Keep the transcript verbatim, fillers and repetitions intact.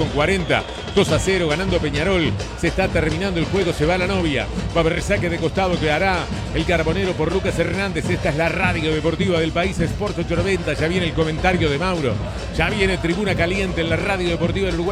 con cuarenta. dos a cero ganando Peñarol. Se está terminando el juego, se va la novia. Va a haber resaque de costado que hará el Carbonero por Lucas Hernández. Esta es la radio deportiva del país, Sport ochocientos noventa. Ya viene el comentario de Mauro. Ya viene Tribuna Caliente en la radio deportiva del Uruguay.